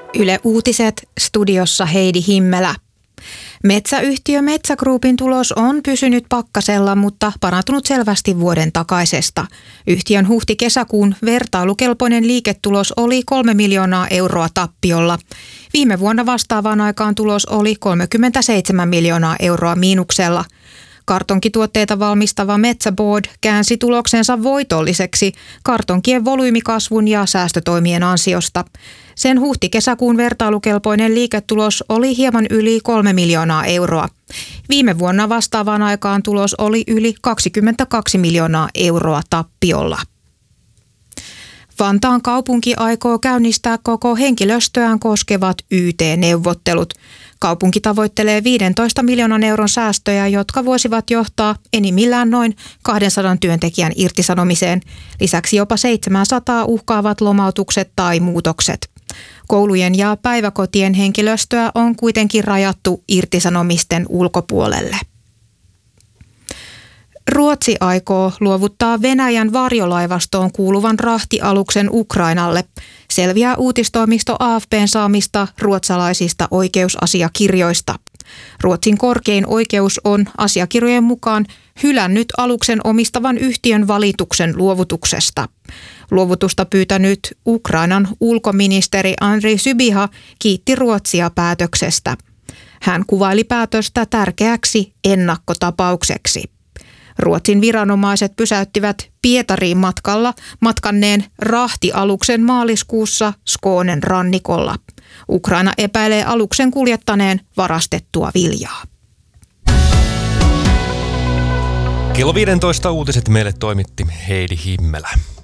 Yle Uutiset, studiossa Heidi Himmelä. Metsäyhtiö Metsä Groupin tulos on pysynyt pakkasella, mutta parantunut selvästi vuoden takaisesta. Yhtiön huhti-kesäkuun vertailukelpoinen liiketulos oli 3 miljoonaa euroa tappiolla. Viime vuonna vastaavaan aikaan tulos oli 37 miljoonaa euroa miinuksella. Kartonkituotteita valmistava Metsä Board käänsi tuloksensa voitolliseksi kartonkien volyymikasvun ja säästötoimien ansiosta. Sen huhti-kesäkuun vertailukelpoinen liiketulos oli hieman yli 3 miljoonaa euroa. Viime vuonna vastaavaan aikaan tulos oli yli 22 miljoonaa euroa tappiolla. Vantaan kaupunki aikoo käynnistää koko henkilöstöään koskevat YT-neuvottelut. Kaupunki tavoittelee 15 miljoonan euron säästöjä, jotka voisivat johtaa enimmillään noin 200 työntekijän irtisanomiseen. Lisäksi jopa 700 uhkaavat lomautukset tai muutokset. Koulujen ja päiväkotien henkilöstöä on kuitenkin rajattu irtisanomisten ulkopuolelle. Ruotsi aikoo luovuttaa Venäjän varjolaivastoon kuuluvan rahtialuksen Ukrainalle. Selviää uutistoimisto AFP:n saamista ruotsalaisista oikeusasiakirjoista. Ruotsin korkein oikeus on asiakirjojen mukaan hylännyt aluksen omistavan yhtiön valituksen luovutuksesta. Luovutusta pyytänyt Ukrainan ulkoministeri Andriy Sybiha kiitti Ruotsia päätöksestä. Hän kuvaili päätöstä tärkeäksi ennakkotapaukseksi. Ruotsin viranomaiset pysäyttivät Pietariin matkanneen rahtialuksen maaliskuussa Skånen rannikolla. Ukraina epäilee aluksen kuljettaneen varastettua viljaa. Kello 15 uutiset meille toimitti Heidi Himmelä.